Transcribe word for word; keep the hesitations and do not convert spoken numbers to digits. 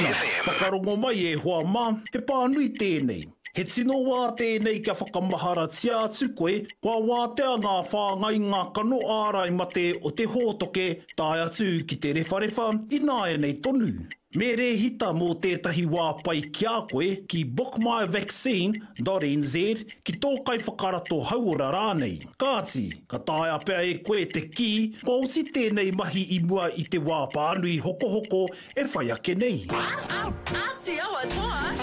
Tēnā, whakarongo mai e hoa mā, he pānui tēnei. He tino wā tēnei kia whakamahara tia atu koe, kua wātea ngā whāngai ngā kano ārai mate o te hōtoke, tāi atu ki te rewharewa, ināia nei tonu. Me re hita mō tētahi wā pai ki a koe ki book my vaccine dot n z ki tōkai whakarato hauora rānei. Kāti, ka tāia pēr e koe te ki, ko uti tēnei mahi i mua i te wā pānui hoko hoko e whai ake nei.